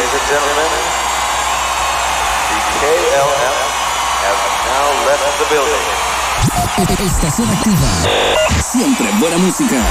Ladies and gentlemen, the KLM has now left the building. Estación activa. Siempre buena música.